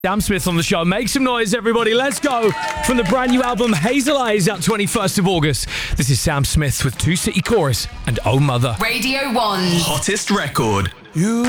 Sam Smith on the show. Make some noise, everybody. Let's go. From the brand new album Hazel Eyes, out 21st of August. This is Sam Smith with Two City Chorus and Oh Mother. Radio 1. Hottest record. You